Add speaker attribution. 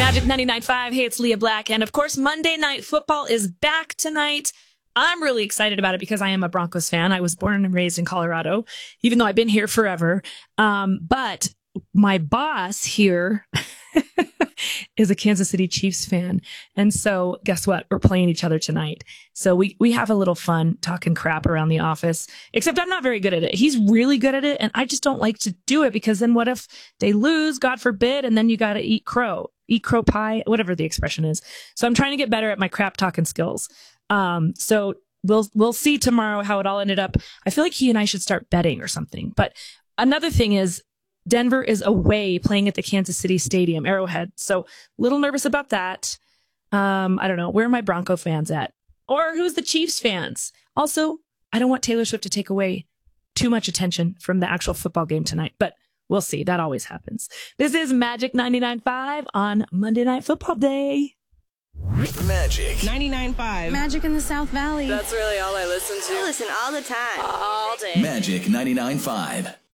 Speaker 1: Magic 99.5. Hey, it's Leah Black. And of course, Monday Night Football is back tonight. I'm really excited about it because I am a Broncos fan. I was born and raised in Colorado, even though I've been here forever. But my boss here is a Kansas City Chiefs fan. And so guess what? We're playing each other tonight. So we have a little fun talking crap around the office, except I'm not very good at it. He's really good at it. And I just don't like to do it because then what if they lose, God forbid, and then you got to eat crow pie, whatever the expression is. So I'm trying to get better at my crap talking skills. So we'll see tomorrow how it all ended up. I feel like he and I should start betting or something. But another thing is Denver is away playing at the Kansas City Stadium, Arrowhead. So a little nervous about that. I don't know. Where are my Bronco fans at? Or who's the Chiefs fans? Also, I don't want Taylor Swift to take away too much attention from the actual football game tonight, but we'll see. That always happens. This is Magic 99.5 on Monday Night Football Day.
Speaker 2: Magic
Speaker 3: 99.5.
Speaker 4: Magic in the South Valley.
Speaker 5: That's really all I listen to.
Speaker 4: I listen all the time.
Speaker 5: All day.
Speaker 2: Magic 99.5.